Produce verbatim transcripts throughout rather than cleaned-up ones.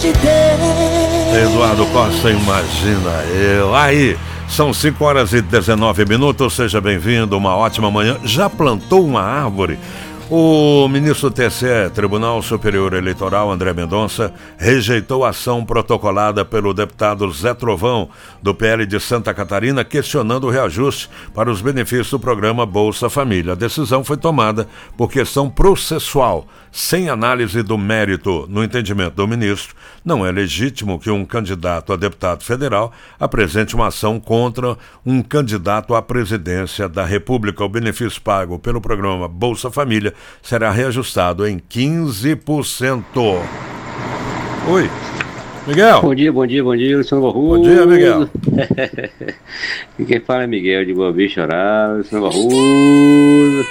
te dei. Eduardo Costa, imagina eu. Aí, são cinco horas e dezenove minutos, seja bem-vindo, uma ótima manhã. Já plantou uma árvore? O ministro do T S E, Tribunal Superior Eleitoral, André Mendonça, rejeitou a ação protocolada pelo deputado Zé Trovão, do P L de Santa Catarina, questionando o reajuste para os benefícios do programa Bolsa Família. A decisão foi tomada por questão processual, sem análise do mérito. No entendimento do ministro, não é legítimo que um candidato a deputado federal apresente uma ação contra um candidato à presidência da República. O benefício pago pelo programa Bolsa Família será reajustado em quinze por cento. Oi, Miguel. Bom dia, bom dia, bom dia, Luciano Barroso. Bom dia, Miguel. E quem fala é Miguel de Boa Vista, Horário, Luciano Barroso.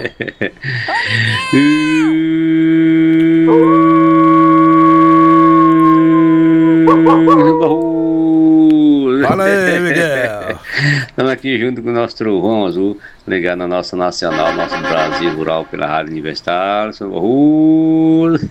Fala aí, Miguel. Estamos aqui junto com o nosso Trovão Azul, ligado na nossa Nacional, nosso Brasil Rural pela Rádio Universitária, Luciano Barroso.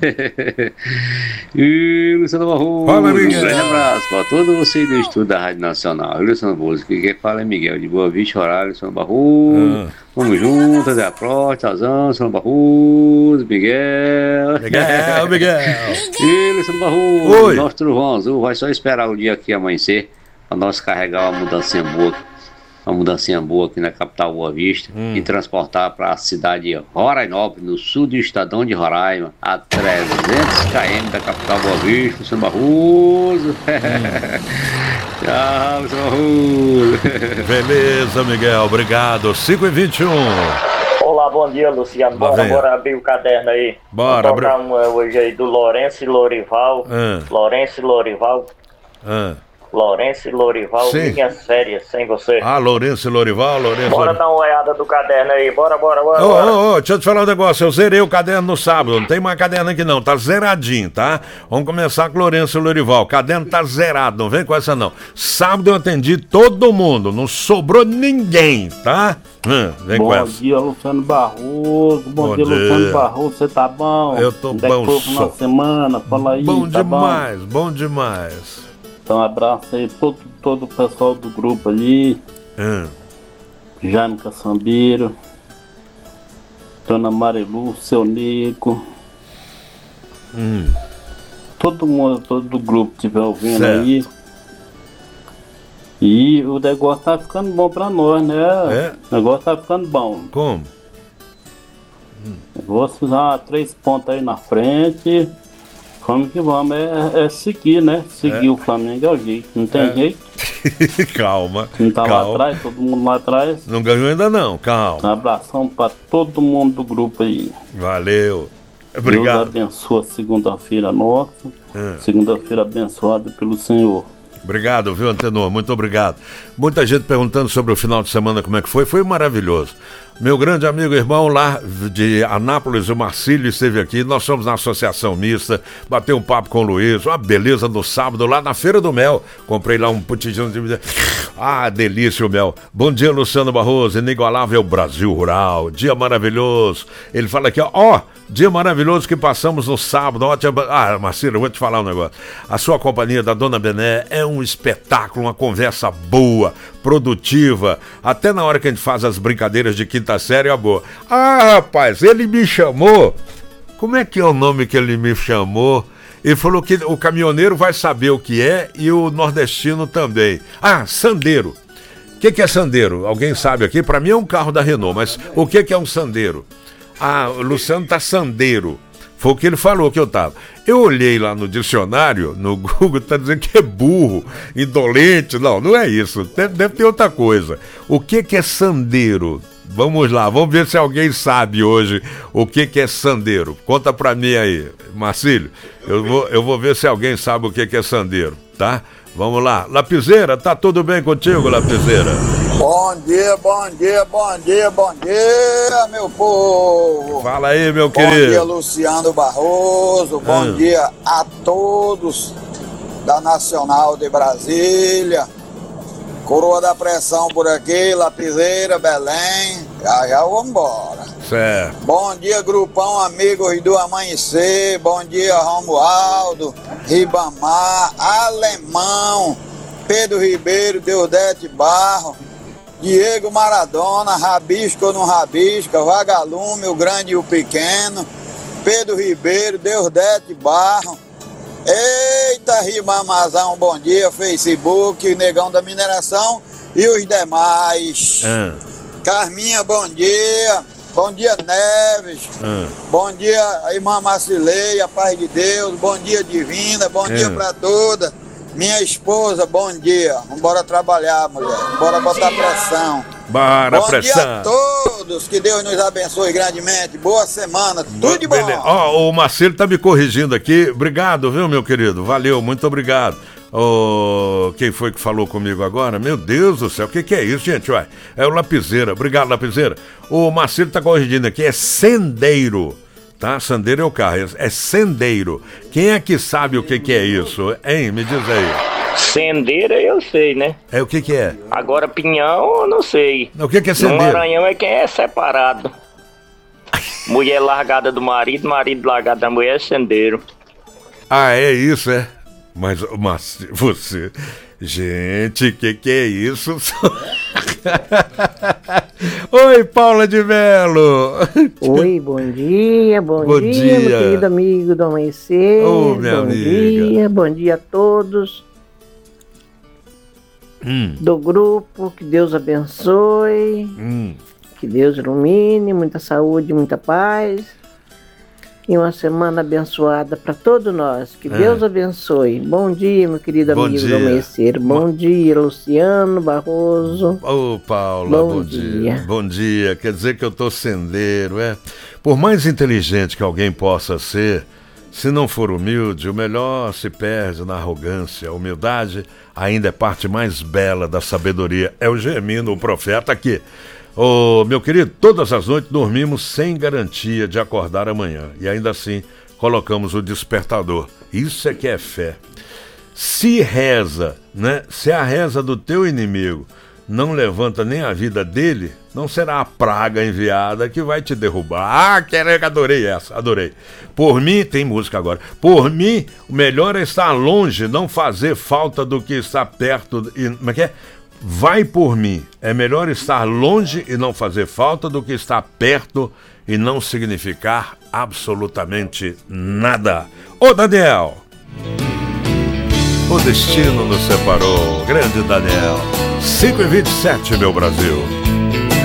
E Luciano Barroso. Fala, Miguel. Um grande abraço para todos vocês do estúdio da Rádio Nacional. Luciano Barroso, que quem fala é Miguel de Boa Vista, Horário, Luciano Barroso. Ah. Vamos juntos, até a próxima, Tazão, Luciano Barroso, Miguel. Miguel, Miguel. E Luciano Barroso, Oi. nosso Trovão Azul vai só esperar o dia aqui amanhecer para nós carregar uma mudancinha boa, uma mudancinha boa aqui na capital Boa Vista hum. e transportar para a cidade de Rorainópolis, no sul do estadão de Roraima, a trezentos quilômetros da capital Boa Vista, Luciano Barroso. Hum. Tchau, Luciano Barroso. Beleza, Miguel, obrigado. cinco e vinte e um. Olá, bom dia, Luciano. Bora, bora abrir o caderno aí. Bora, Vou tocar um hoje aí do Lourenço e Lorival. Ah. Lourenço e Lorival. Ah. Lourenço e Lorival, Sim. minhas férias sem você. Ah, Lourenço e Lorival, Lourenço. Bora dar uma olhada do caderno aí, bora, bora, bora. Ô, bora. ô, ô, deixa eu te falar um negócio, eu zerei o caderno no sábado, não tem mais caderno aqui não, tá zeradinho, tá? Vamos começar com Lourenço e Lorival, o caderno tá zerado, não vem com essa não. Sábado eu atendi todo mundo, não sobrou ninguém, tá? Hum, vem bom com essa. Bom dia, Luciano Barroso, bom, bom dia, dia, Luciano Barroso, você tá bom? Eu tô Onde bom, é que foi na semana, fala aí, bom tá demais, bom? bom demais. Então, um abraço aí todo, todo o pessoal do grupo ali. Hum. Jaime Caçambeiro, Dona Marilu, seu Nico. Hum. Todo mundo, todo do grupo que estiver ouvindo certo. Aí. E o negócio tá ficando bom pra nós, né? É? O negócio tá ficando bom. Como? Hum. Vou usar três pontos aí na frente. Vamos que vamos, é, é seguir, né? Seguir é. O Flamengo é o jeito, não tem é. Jeito. Calma. Não tá calma. lá atrás, todo mundo lá atrás. Não ganhou ainda não, calma. Um abração pra todo mundo do grupo aí. Valeu. Obrigado. Deus abençoa segunda-feira nossa. É. Segunda-feira abençoada pelo Senhor. Obrigado, viu, Antenor? Muito obrigado. Muita gente perguntando sobre o final de semana, como é que foi. Foi maravilhoso. Meu grande amigo irmão lá de Anápolis, o Marcílio, esteve aqui. Nós somos na Associação Mista, bateu um papo com o Luiz, uma beleza no sábado, lá na Feira do Mel. Comprei lá um putidinho de... Ah, delícia o mel. Bom dia, Luciano Barroso, inigualável Brasil Rural. Dia maravilhoso. Ele fala aqui, ó, ó, dia maravilhoso que passamos no sábado. Ótima... Ah, Marcílio, eu vou te falar um negócio. A sua companhia da Dona Bené é um espetáculo, uma conversa boa, produtiva. Até na hora que a gente faz as brincadeiras de quinta série, é boa. Ah, rapaz, ele me chamou. Como é que é o nome que ele me chamou? Ele falou que o caminhoneiro vai saber o que é e o nordestino também. Ah, sandeiro. O que, que é sandeiro? Alguém sabe aqui? Para mim é um carro da Renault, mas o que, que é um sandeiro? Ah, o Luciano tá sandeiro. Foi o que ele falou que eu tava. Eu olhei lá no dicionário, no Google, tá dizendo que é burro, indolente. Não, não é isso. Deve, deve ter outra coisa. O que, que é sandeiro? Vamos lá, vamos ver se alguém sabe hoje o que, que é sandeiro. Conta pra mim aí, Marcílio. Eu vou, eu vou ver se alguém sabe o que, que é sandeiro, tá? Vamos lá. Lapiseira, tá tudo bem contigo, Lapiseira? Bom dia, bom dia, bom dia, bom dia, meu povo. Fala aí, meu bom querido. Bom dia, Luciano Barroso. Bom ah. dia a todos da Nacional de Brasília. Coroa da Pressão por aqui, Lapiseira, Belém. Já já vamos embora. Certo. Bom dia, grupão Amigos do Amanhecer. Bom dia, Romualdo, Ribamar, Alemão, Pedro Ribeiro, Deudete Barro, Diego Maradona, Rabisco ou não Rabisca, Vagalume, o grande e o pequeno, Pedro Ribeiro, Deudete Barro. Eita, Ribamazão, bom dia, Facebook, Negão da Mineração e os demais. Ah. Carminha, bom dia. Bom dia, Neves. Ah. Bom dia, irmã Marcileia, paz de Deus. Bom dia, Divina. Bom dia Ah. pra toda. Minha esposa, bom dia. Vambora trabalhar, mulher. Bora botar pressão. Bora, bom pressão. dia a todos. Que Deus nos abençoe grandemente. Boa semana. Tudo de bom. Beleza. Ó, o Marcelo tá me corrigindo aqui. Obrigado, viu, meu querido? Valeu, muito obrigado. Oh, quem foi que falou comigo agora? Meu Deus do céu, o que, que é isso, gente? Ué, é o Lapiseira. Obrigado, Lapiseira. O Marcelo tá corrigindo aqui, é sendeiro, tá? Sendeiro é o carro, é sendeiro. Quem é que sabe o que, que é isso? Hein? Me diz aí. Sendeira eu sei, né? É o que, que é? Agora pinhão eu não sei. O que, que é No sendeiro? Maranhão é quem é separado. Mulher largada do marido, marido largado da mulher é sendeiro. Ah, é isso, é? Mas, mas você... Gente, o que que é isso? Oi, Paula de Melo. Oi, bom dia, bom, Bom dia, dia. meu querido amigo do Amanhecer. Ô, minha bom amiga. dia, bom dia a todos Hum, do grupo, que Deus abençoe, hum. que Deus ilumine, muita saúde, muita paz e uma semana abençoada para todos nós. Que É. Deus abençoe. Bom dia, meu querido Bom amigo dia. do Amanhecer. Bom dia, Luciano Barroso. Ô, Paula, Bom bom dia. dia. Bom dia. Quer dizer que eu tô sendeiro, é? Por mais inteligente que alguém possa ser, se não for humilde, o melhor se perde na arrogância. A humildade ainda é parte mais bela da sabedoria. É o Gemino, o profeta aqui. Ô, meu querido, todas as noites dormimos sem garantia de acordar amanhã. E ainda assim, colocamos o despertador. Isso é que é fé. Se reza, né? Se a reza do teu inimigo não levanta nem a vida dele, não será a praga enviada que vai te derrubar. Ah, querer, adorei essa, adorei. Por mim, tem música agora. Por mim, o melhor é estar longe, não fazer falta do que estar perto. E, como é que é? Vai por mim. É melhor estar longe e não fazer falta do que estar perto e não significar absolutamente nada. Ô, Daniel! O destino nos separou. Grande Daniel. cinco e vinte e sete, meu Brasil.